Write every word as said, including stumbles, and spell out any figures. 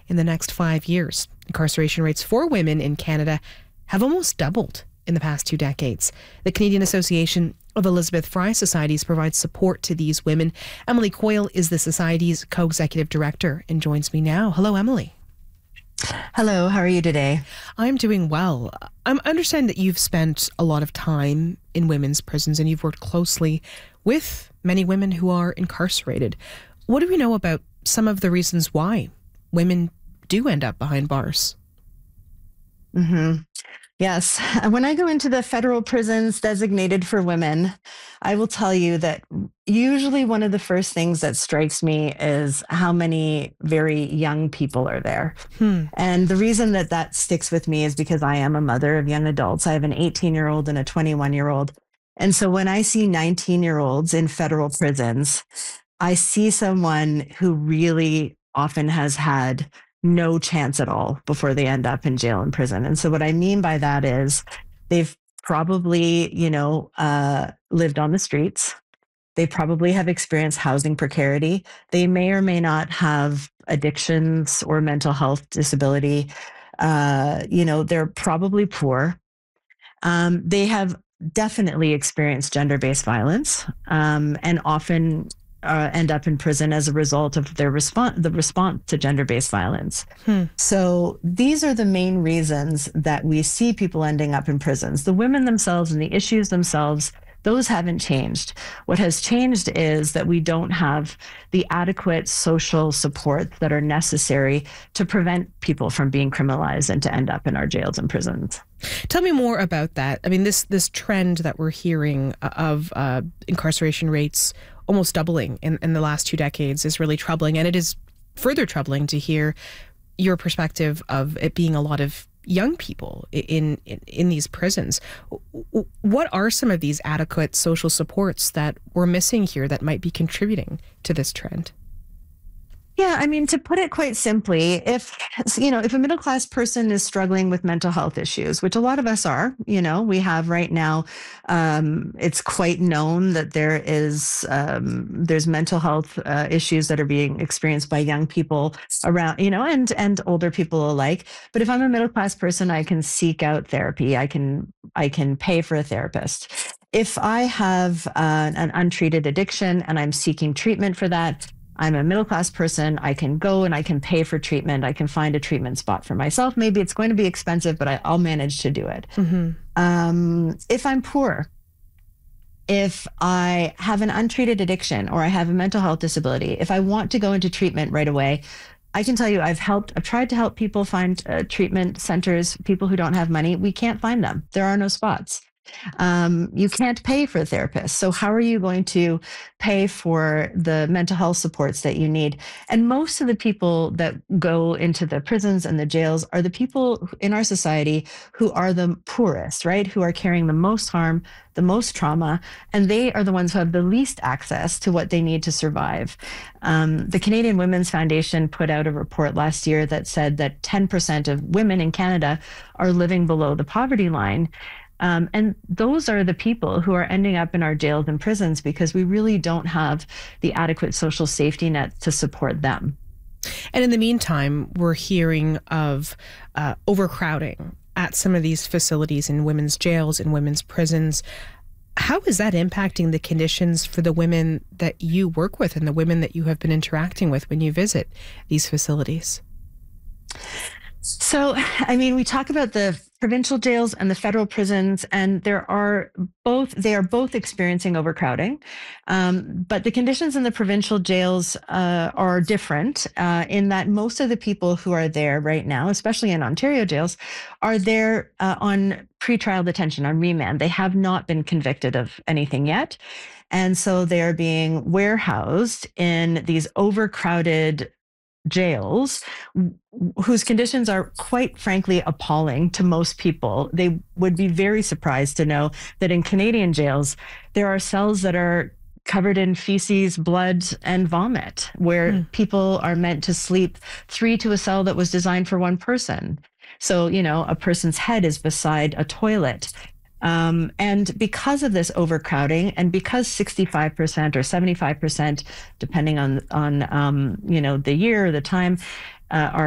in the next five years. Incarceration rates for women in Canada have almost doubled in the past two decades. The Canadian Association of Elizabeth Fry Societies provides support to these women. Emily Coyle is the Society's co-executive director and joins me now. Hello, Emily. Hello, how are you today? I'm doing well. I understand that you've spent a lot of time in women's prisons and you've worked closely with many women who are incarcerated. What do we know about some of the reasons why women do end up behind bars? Mm-hmm. Yes. When I go into the federal prisons designated for women, I will tell you that usually one of the first things that strikes me is how many very young people are there. Hmm. And the reason that that sticks with me is because I am a mother of young adults. I have an eighteen-year-old and a twenty-one-year-old. And so when I see nineteen-year-olds in federal prisons, I see someone who really often has had no chance at all before they end up in jail and prison. And so what I mean by that is they've probably, you know, uh, lived on the streets. They probably have experienced housing precarity. They may or may not have addictions or mental health disability. Uh, you know, they're probably poor. Um, they have definitely experienced gender-based violence um, and often Uh, end up in prison as a result of their response, the response to gender-based violence. Hmm. So these are the main reasons that we see people ending up in prisons. The women themselves and the issues themselves, those haven't changed. What has changed is that we don't have the adequate social supports that are necessary to prevent people from being criminalized and to end up in our jails and prisons. Tell me more about that. I mean, this this trend that we're hearing of uh, incarceration rates almost doubling in, in the last two decades is really troubling. And it is further troubling to hear your perspective of it being a lot of young people in, in, in these prisons. What are some of these adequate social supports that we're missing here that might be contributing to this trend? Yeah, I mean, to put it quite simply, if, you know, if a middle class person is struggling with mental health issues, which a lot of us are, you know, we have right now, um, it's quite known that there is, um, there's mental health uh, issues that are being experienced by young people around, you know, and, and older people alike. But if I'm a middle class person, I can seek out therapy. I can, I can pay for a therapist. If I have uh, an untreated addiction and I'm seeking treatment for that, I'm a middle-class person. I can go and I can pay for treatment. I can find a treatment spot for myself. Maybe it's going to be expensive, but I, I'll manage to do it. Mm-hmm. Um, if I'm poor, if I have an untreated addiction or I have a mental health disability, if I want to go into treatment right away, I can tell you I've helped, I've tried to help people find uh, treatment centers, people who don't have money. We can't find them. There are no spots. Um, you can't pay for a therapist. So how are you going to pay for the mental health supports that you need? And most of the people that go into the prisons and the jails are the people in our society who are the poorest, right? Who are carrying the most harm, the most trauma, and they are the ones who have the least access to what they need to survive. Um, the Canadian Women's Foundation put out a report last year that said that ten percent of women in Canada are living below the poverty line. Um, and those are the people who are ending up in our jails and prisons because we really don't have the adequate social safety net to support them. And in the meantime, we're hearing of uh, overcrowding at some of these facilities in women's jails and women's prisons. How is that impacting the conditions for the women that you work with and the women that you have been interacting with when you visit these facilities? So, I mean, we talk about the provincial jails and the federal prisons, and there are both, they are both experiencing overcrowding. Um, but the conditions in the provincial jails uh, are different uh, in that most of the people who are there right now, especially in Ontario jails, are there uh, on pretrial detention, on remand. They have not been convicted of anything yet. And so they are being warehoused in these overcrowded jails whose conditions are quite frankly appalling to most people. They would be very surprised to know that in Canadian jails, there are cells that are covered in feces, blood, and vomit, where mm. people are meant to sleep three to a cell that was designed for one person. So, you know, a person's head is beside a toilet. Um, and because of this overcrowding, and because sixty-five percent or seventy-five percent, depending on, on um, you know, the year or the time, uh, are